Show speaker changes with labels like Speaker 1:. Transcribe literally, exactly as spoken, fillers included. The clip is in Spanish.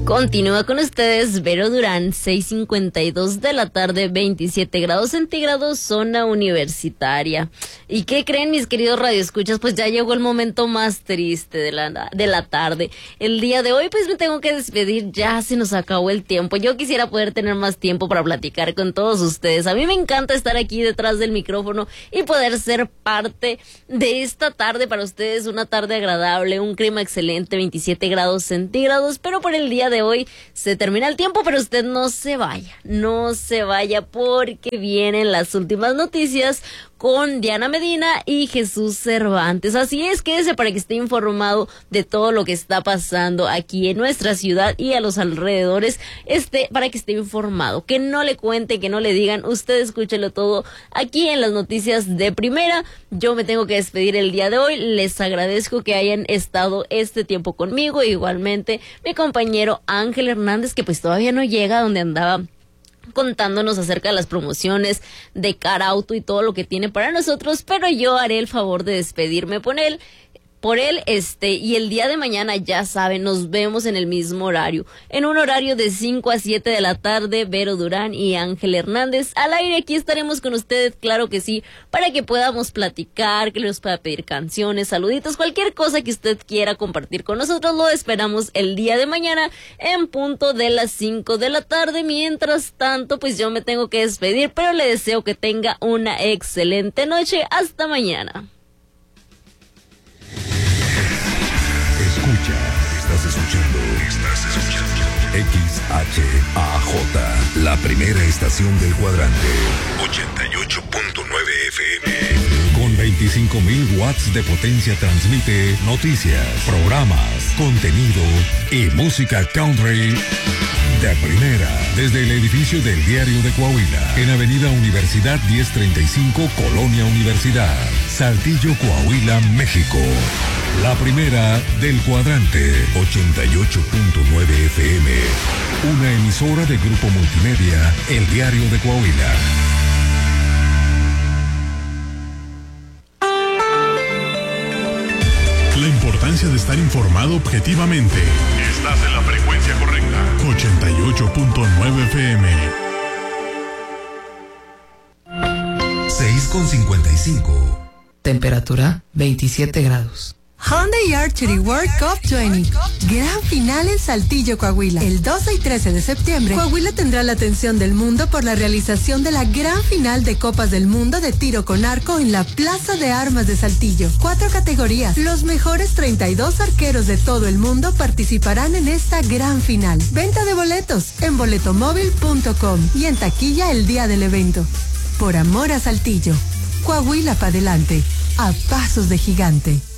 Speaker 1: Continúa con ustedes Vero Durán, seis cincuenta y dos de la tarde, veintisiete grados centígrados, zona universitaria. ¿Y qué creen, mis queridos radioescuchas? Pues ya llegó el momento más triste de la, de la tarde. El día de hoy pues me tengo que despedir, ya se nos acabó el tiempo. Yo quisiera poder tener más tiempo para platicar con todos ustedes. A mí me encanta estar aquí detrás del micrófono y poder ser parte de esta tarde para ustedes, una tarde agradable, un clima excelente, veintisiete grados centígrados, pero por el día de hoy se termina el tiempo, pero usted no se vaya, no se vaya porque vienen las últimas noticias con Diana Medina y Jesús Cervantes. Así es, quédese para que esté informado de todo lo que está pasando aquí en nuestra ciudad y a los alrededores, este, para que esté informado, que no le cuente, que no le digan, usted escúchelo todo aquí en las noticias de primera. Yo me tengo que despedir el día de hoy, les agradezco que hayan estado este tiempo conmigo, igualmente mi compañero Ángel Hernández, que pues todavía no llega donde andaba contándonos acerca de las promociones de Car Auto y todo lo que tiene para nosotros, pero yo haré el favor de despedirme por él. Por él, este, y el día de mañana, ya saben, nos vemos en el mismo horario, en un horario de cinco a siete de la tarde, Vero Durán y Ángel Hernández al aire. Aquí estaremos con ustedes, claro que sí, para que podamos platicar, que les pueda pedir canciones, saluditos, cualquier cosa que usted quiera compartir con nosotros. Lo esperamos el día de mañana en punto de las cinco de la tarde. Mientras tanto, pues yo me tengo que despedir, pero le deseo que tenga una excelente noche. Hasta mañana.
Speaker 2: Escucha, estás escuchando, estás escuchando X H A J, la primera estación del cuadrante, ochenta y ocho punto nueve F M. Con veinticinco mil watts de potencia transmite noticias, programas, contenido y música country de primera. Desde el edificio del Diario de Coahuila, en Avenida Universidad diez treinta y cinco, Colonia Universidad, Saltillo, Coahuila, México. La primera del cuadrante, ochenta y ocho punto nueve F M. Una emisora de Grupo Multimedia, El Diario de Coahuila.
Speaker 3: La importancia de estar informado objetivamente. Estás en la frecuencia correcta. ochenta y ocho punto nueve F M.
Speaker 2: seis con cincuenta y cinco.
Speaker 4: Temperatura veintisiete grados.
Speaker 5: Hyundai Archery World Cup veinte. Gran final en Saltillo, Coahuila. El doce y trece de septiembre, Coahuila tendrá la atención del mundo por la realización de la gran final de Copas del Mundo de tiro con arco en la Plaza de Armas de Saltillo. Cuatro categorías. Los mejores treinta y dos arqueros de todo el mundo participarán en esta gran final. Venta de boletos en boletomóvil punto com y en taquilla el día del evento. Por amor a Saltillo. Coahuila para adelante. A pasos de gigante.